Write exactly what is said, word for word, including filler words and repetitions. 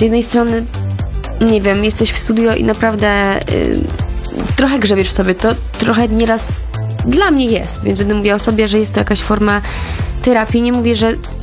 z jednej strony, nie wiem, jesteś w studio i naprawdę y, trochę grzebiesz w sobie, to trochę nieraz dla mnie jest, więc będę mówiła o sobie, że jest to jakaś forma terapii. Nie mówię, że,